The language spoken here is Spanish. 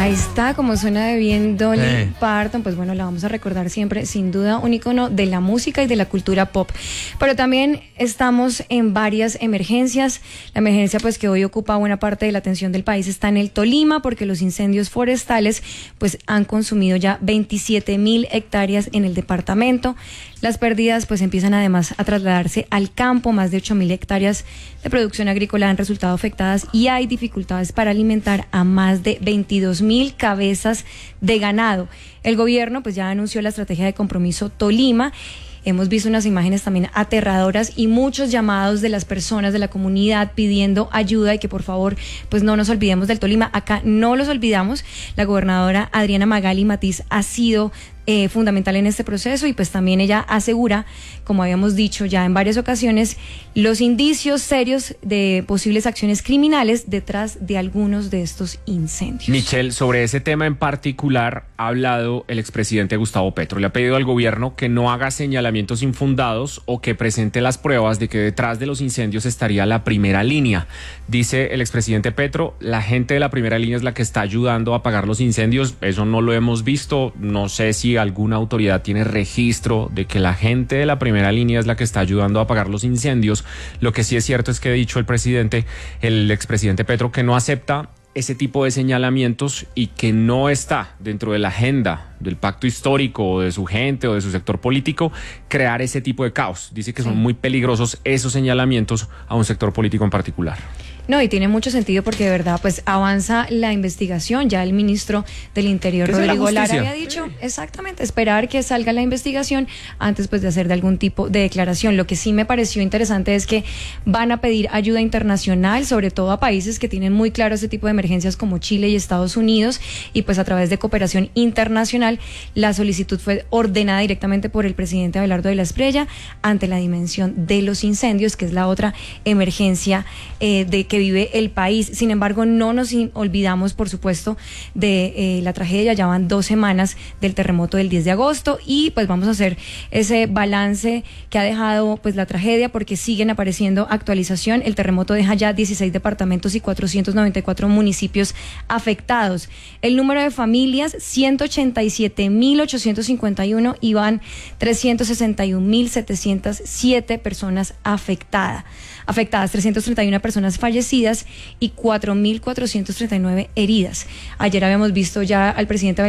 Ahí está, como suena de bien Dolly Parton, pues bueno, la vamos a recordar siempre, sin duda, un ícono de la música y de la cultura pop. Pero también estamos en varias emergencias. La emergencia pues que hoy ocupa buena parte de la atención del país está en el Tolima, porque los incendios forestales pues han consumido ya 27.000 hectáreas en el departamento. Las pérdidas pues empiezan además a trasladarse al campo. Más de 8.000 hectáreas de producción agrícola han resultado afectadas y hay dificultades para alimentar a más de 22.000 cabezas de ganado. El gobierno pues ya anunció la estrategia de compromiso Tolima. Hemos visto unas imágenes también aterradoras y muchos llamados de las personas de la comunidad pidiendo ayuda y que por favor pues no nos olvidemos del Tolima. Acá no los olvidamos. La gobernadora Adriana Magali Matiz ha sido fundamental en este proceso y pues también ella asegura, como habíamos dicho ya en varias ocasiones, los indicios serios de posibles acciones criminales detrás de algunos de estos incendios. Michelle, sobre ese tema en particular ha hablado el expresidente Gustavo Petro. Le ha pedido al gobierno que no haga señalamientos infundados o que presente las pruebas de que detrás de los incendios estaría la primera línea. Dice el expresidente Petro, la gente de la primera línea es la que está ayudando a apagar los incendios. Eso no lo hemos visto. No sé si alguna autoridad tiene registro de que la gente de la primera línea es la que está ayudando a apagar los incendios. Lo que sí es cierto es que ha dicho el expresidente Petro, que no acepta ese tipo de señalamientos y que no está dentro de la agenda del pacto histórico o de su gente o de su sector político crear ese tipo de caos. Dice que son muy peligrosos esos señalamientos a un sector político en particular. No, y tiene mucho sentido porque de verdad pues avanza la investigación. Ya el ministro del Interior, Rodrigo Lara, había dicho exactamente esperar que salga la investigación antes pues de hacer de algún tipo de declaración. Lo que sí me pareció interesante es que van a pedir ayuda internacional, sobre todo a países que tienen muy claro este tipo de emergencias como Chile y Estados Unidos, y pues a través de cooperación internacional. La solicitud fue ordenada directamente por el presidente Abelardo de la Espriella ante la dimensión de los incendios, que es la otra emergencia de que vive el país. Sin embargo, no nos olvidamos, por supuesto, de la tragedia. Ya van 2 semanas del terremoto del 10 de agosto y pues vamos a hacer ese balance que ha dejado pues la tragedia, porque siguen apareciendo actualización. El terremoto deja ya 16 departamentos y 494 municipios afectados. El número de familias, 187.851, y van 361.707 personas afectadas, 331 personas fallecidas y 4.439 heridas. Ayer habíamos visto ya al presidente